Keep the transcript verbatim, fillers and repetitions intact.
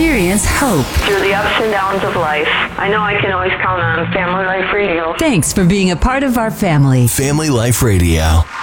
experience hope through the ups and downs of life. I know I can always count on Family Life Radio. Thanks for being a part of our family. Family Life Radio.